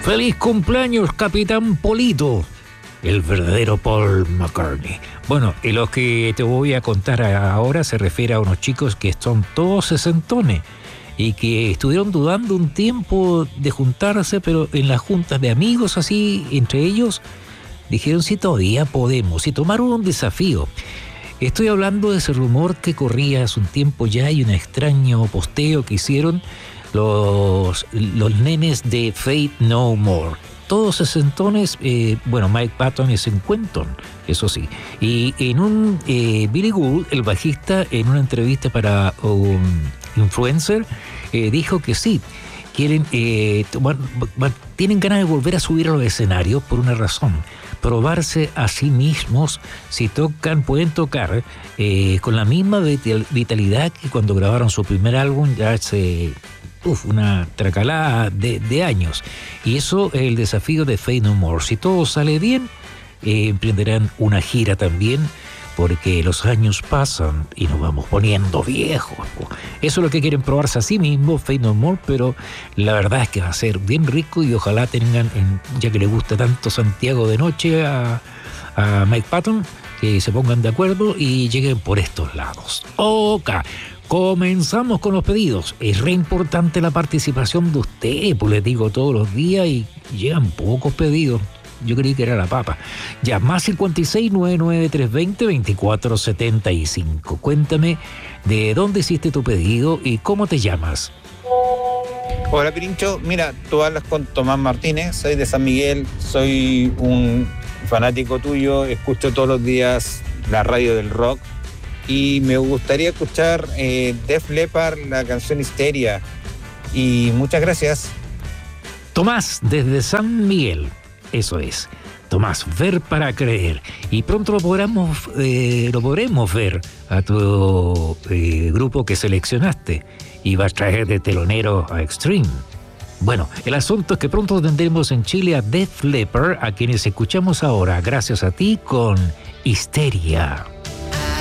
¡Feliz cumpleaños, Capitán Polito! El verdadero Paul McCartney. Bueno, y lo que te voy a contar ahora se refiere a unos chicos que son todos sesentones y que estuvieron dudando un tiempo de juntarse, pero en las juntas de amigos así, entre ellos, dijeron si todavía podemos, y tomaron un desafío. Estoy hablando de ese rumor que corría hace un tiempo ya y un extraño posteo que hicieron los nenes de Faith No More. Todos sesentones, Mike Patton es cincuentón, eso sí. Y en un Billy Gould, el bajista, en una entrevista para un influencer, dijo que sí, quieren tienen ganas de volver a subir a los escenarios por una razón: probarse a sí mismos si pueden tocar con la misma vitalidad que cuando grabaron su primer álbum ya hace una tracalada de años. Y eso es el desafío de Faith No More. Si todo sale bien, emprenderán una gira también, porque los años pasan y nos vamos poniendo viejos. Eso es lo que quieren probarse a sí mismos, Faith No More, pero la verdad es que va a ser bien rico y ojalá tengan, ya que le gusta tanto Santiago de Noche a Mike Patton, que se pongan de acuerdo y lleguen por estos lados. Ok, comenzamos con los pedidos. Es re importante la participación de usted, pues les digo todos los días y llegan pocos pedidos. Yo creí que era la papa. Ya, más 56 99 320 2475. Cuéntame de dónde hiciste tu pedido y cómo te llamas. Hola, Pirincho. Mira, tú hablas con Tomás Martínez, soy de San Miguel, soy un fanático tuyo, escucho todos los días la radio del rock y me gustaría escuchar Def Leppard, la canción Histeria. Y muchas gracias. Tomás, desde San Miguel. Eso es, Tomás, ver para creer. Y pronto lo podremos ver a tu grupo que seleccionaste y vas a traer de telonero a Extreme. Bueno, el asunto es que pronto tendremos en Chile a Def Leppard, a quienes escuchamos ahora, gracias a ti, con Histeria.